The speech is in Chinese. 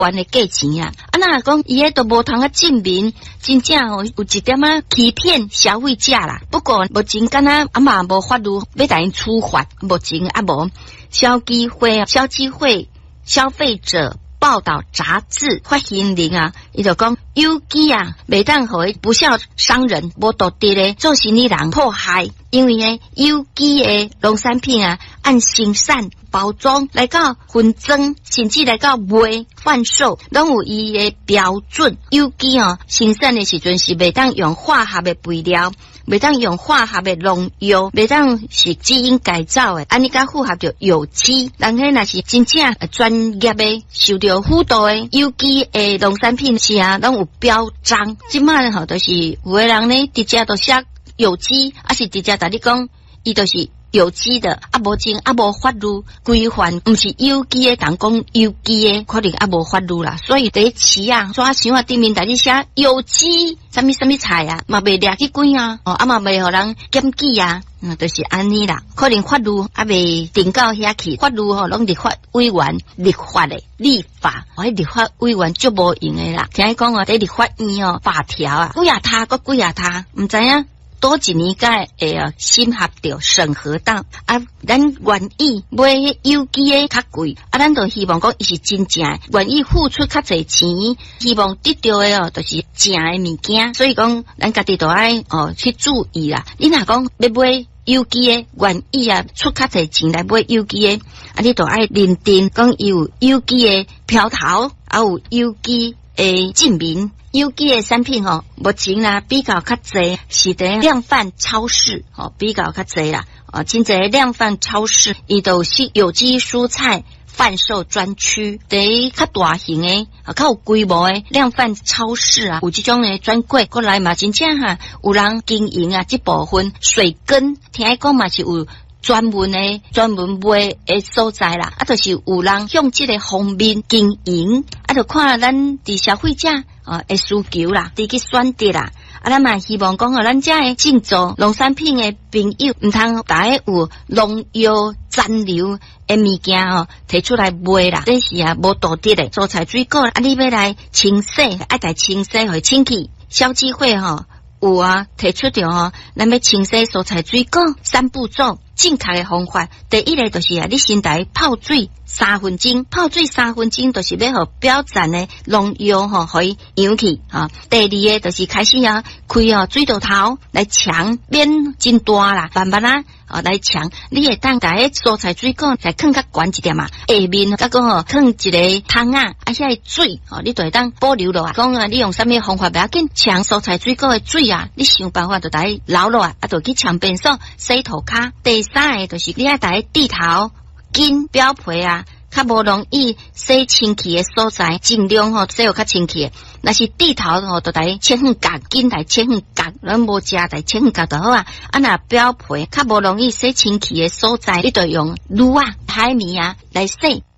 完的价钱啊！啊，那讲伊个都无通啊证明，真正有一点啊欺骗消费者啦。不过目前敢若啊嘛无法律要甲因处罚，目前啊无消基会消费者报道杂志发言人啊，伊就讲有机啊，袂当互不孝商人无道德的做生意人迫害，因为呢有机的农产品啊，按生产包装来到分装，甚至来到卖贩售，拢有伊的标准。有机哦，生产的时阵是袂当用化学的肥料。袂当用化学的农药，袂当是基因改造的，安尼甲符合着有机。人迄若是真正专业的、受到辅导的有机的农产品是啊，拢有标章。即摆吼，就是有个人呢，直接都写有机，啊是直接甲你讲，伊就是有机的，啊无正啊无法律规范，毋是有机的，当讲有机的，可能啊无法律啦。所以第一市啊，抓想啊，顶面大哩写有机，什么菜啊，嘛袂掠去管啊，啊嘛袂互人检举啊，就是安尼啦。可能法律啊未定到遐去，法律吼拢立法委员立法的立法，迄立法委员足无用的啦。听讲哦，伫立法院哦法条啊，几啊他，毋知影。多一年间会审核到审核到啊，咱愿意买有机的较贵啊，咱就希望讲伊是真正愿意付出较侪钱，希望得到的哦，就是正的物件。所以讲，咱家己都爱去注意啦。你若讲要买有机的，愿意啊出较侪钱来买有机的，啊，你都爱认定讲有机的标头，啊有机的证明。有机的产品吼，目前啦比较较侪是伫量贩超市吼，比较较侪啦。真侪量贩超市，伊都是有机蔬菜贩售专区，伫较大型的、较有规模的量贩超市啊，有这种的专柜过来嘛，真正哈有人经营啊，这部分水根听讲嘛是有。专门卖的所在啦，啊，就是有人向这个方面经营，啊，就看咱伫消费者的需求啦，伫去选择啦，啊，咱嘛希望讲咱遮的进做农产品的朋友，毋通大家有农药残留的物件摕出来卖啦，这是啊无道德的蔬菜水果啊，你要来清洗，爱来清洗互清气，消基会有啊提出着咱要清洗蔬菜水果3步骤。正确的方法，第一个就是你先来泡水3分钟，泡水3分钟就是要互表层的农药可以扬去啊。第二个就是开始开水道头来抢，免真大啦，慢慢来抢。你会当甲蔬菜水果来放较悬一点嘛，下面甲讲放一个桶啊，遐水你就会当保留落来。讲你用什么方法不要紧，抢蔬菜水果的水啊，你想办法就来留落来，就去抢便所洗涂骹。第三个就是你要在地头筋表皮啊，较无容易洗清气的所在，尽量洗有较清气的。若是地头就来切远角，筋来切远角，咱无食来切远角就好啊。啊，若表皮较无容易洗清气的所在，你就用乳啊、海绵啊来洗。